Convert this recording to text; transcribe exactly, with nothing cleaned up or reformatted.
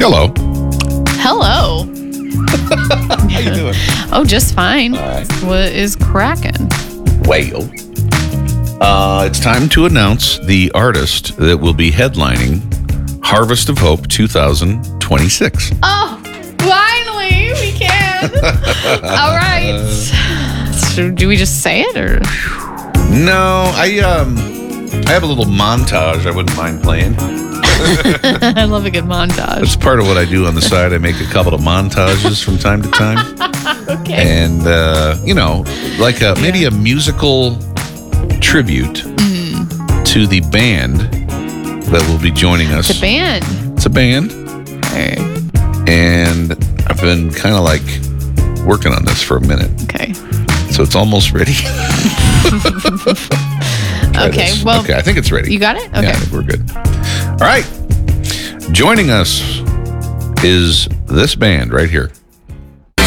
Hello. Hello. How you doing? Oh, just fine. All right. What is cracking? Well, uh, it's time to announce the artist that will be headlining Harvest of Hope two thousand twenty-six. Oh, finally, we can. All right. So do we just say it or? No, I um, I have a little montage I wouldn't mind playing. I love a good montage. It's part of what I do on the side. I make a couple of montages from time to time. Okay. And, uh, you know, like a, maybe yeah. a musical tribute mm. to the band that will be joining us. The band? It's a band. Okay. And I've been kind of like working on this for a minute. Okay. So it's almost ready. Okay, this. well. Okay, I think it's ready. You got it? Okay. Yeah, I think we're good. All right. Joining us is this band right here.